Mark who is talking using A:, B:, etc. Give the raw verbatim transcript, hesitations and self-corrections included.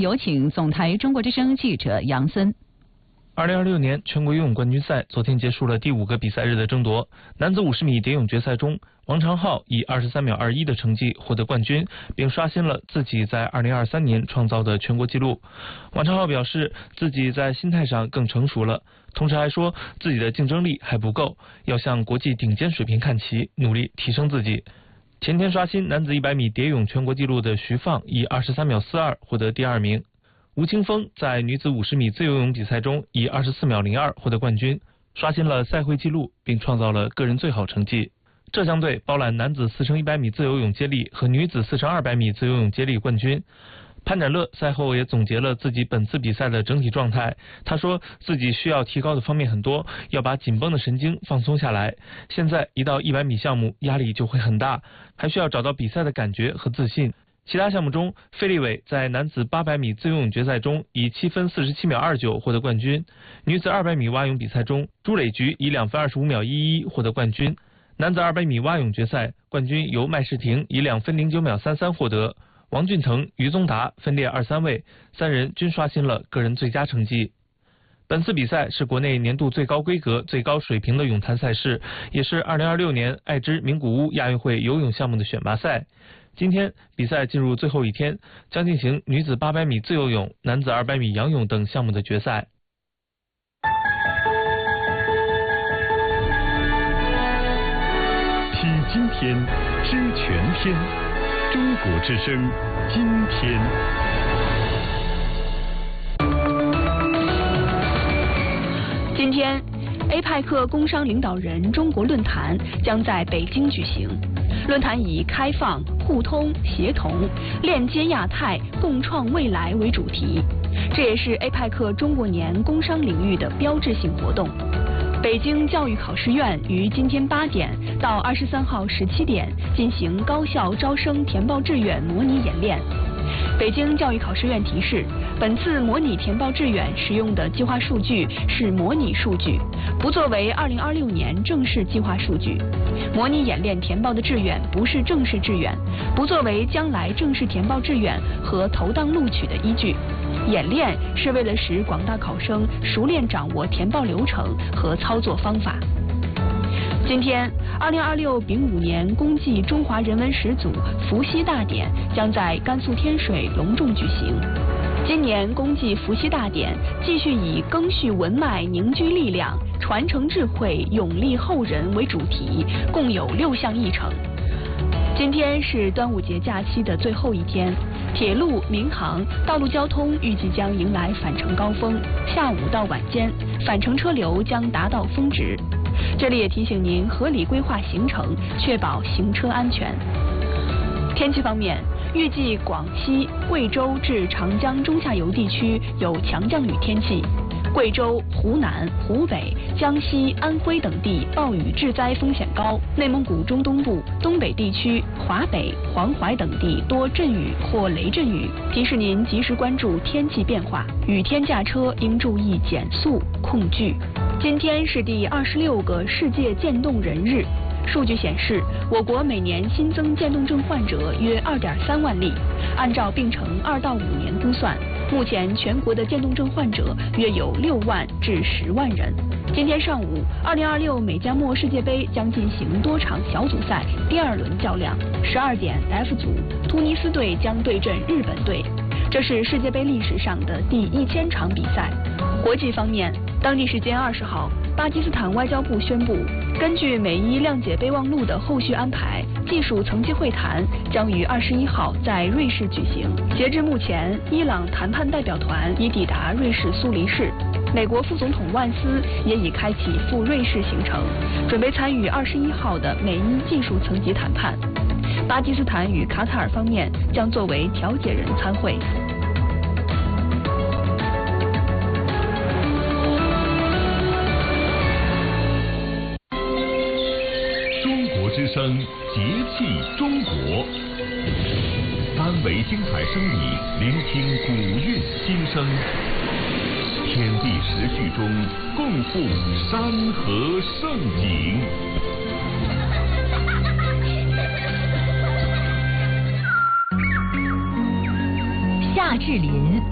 A: 有请总台中国之声记者杨森。
B: 二零二六年全国游泳冠军赛昨天结束了第五个比赛日的争夺。男子五十米蝶泳决赛中，王长浩以二十三秒二一的成绩获得冠军，并刷新了自己在二零二三年创造的全国纪录。王长浩表示自己在心态上更成熟了，同时还说自己的竞争力还不够，要向国际顶尖水平看齐，努力提升自己。前天刷新男子一百米蝶泳全国纪录的徐放以二十三秒四二获得第二名。吴青峰在女子五十米自由泳比赛中以二十四秒零二获得冠军，刷新了赛会纪录，并创造了个人最好成绩。浙江队包揽男子四乘一百米自由泳接力和女子四乘二百米自由泳接力冠军。潘展乐赛后也总结了自己本次比赛的整体状态，他说自己需要提高的方面很多，要把紧绷的神经放松下来。现在一到一百米项目压力就会很大，还需要找到比赛的感觉和自信。其他项目中，费立伟在男子八百米自由泳决赛中以七分四十七秒二九获得冠军。女子二百米蛙泳比赛中，朱磊菊以两分二十五秒一一获得冠军。男子二百米蛙泳决赛冠军由麦世廷以两分零九秒三三获得。王俊腾、于宗达分列二三位，三人均刷新了个人最佳成绩。本次比赛是国内年度最高规格、最高水平的泳坛赛事，也是二零二六年爱知名古屋亚运会游泳项目的选拔赛。今天比赛进入最后一天，将进行女子八百米自由泳、男子二百米仰泳等项目的决赛。
C: 听今天，知全天，中国之声，今天。
D: 今天 ，A 派克工商领导人中国论坛将在北京举行。论坛以开放、互通、协同、链接亚太、共创未来为主题，这也是 A 派克中国年工商领域的标志性活动。北京教育考试院于今天八点到二十三号十七点进行高校招生填报志愿模拟演练。北京教育考试院提示，本次模拟填报志愿使用的计划数据是模拟数据，不作为二零二六年正式计划数据。模拟演练填报的志愿不是正式志愿，不作为将来正式填报志愿和投档录取的依据。演练是为了使广大考生熟练掌握填报流程和操作方法。今天，二零二六丙午年公祭中华人文始祖伏羲大典将在甘肃天水隆重举行。今年公祭伏羲大典继续以赓续文脉、凝聚力量、传承智慧、永立后人为主题，共有六项议程。今天是端午节假期的最后一天，铁路、民航、道路交通预计将迎来返程高峰，下午到晚间，返程车流将达到峰值。这里也提醒您合理规划行程，确保行车安全。天气方面，预计广西、贵州至长江中下游地区有强降雨天气。贵州、湖南、湖北、江西、安徽等地暴雨致灾风险高，内蒙古中东部、东北地区、华北、黄淮等地多阵雨或雷阵雨。提示您及时关注天气变化，雨天驾车应注意减速控距。今天是第二十六个世界渐冻人日。数据显示，我国每年新增渐冻症患者约二点三万例，按照病程二到五年估算，目前全国的渐冻症患者约有六万至十万人。今天上午，二零二六美加墨世界杯将进行多场小组赛第二轮较量。十二点 F 组，突尼斯队将对阵日本队，这是世界杯历史上的第一千场比赛。国际方面，当地时间二十号，巴基斯坦外交部宣布，根据美伊谅解备忘录的后续安排，技术层级会谈将于二十一号在瑞士举行。截至目前，伊朗谈判代表团已抵达瑞士苏黎世，美国副总统万斯也已开启赴瑞士行程，准备参与二十一号的美伊技术层级谈判。巴基斯坦与卡塔尔方面将作为调解人参会。
C: 之声节气中国，三维精彩声艺，聆听古韵心声，天地时序中共赴山河盛景。
E: 夏至临。